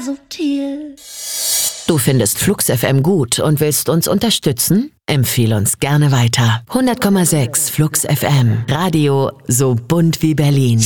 so dear. Du findest Flux FM gut und willst uns unterstützen? Empfehle uns gerne weiter. 100,6 Flux FM. Radio so bunt wie Berlin.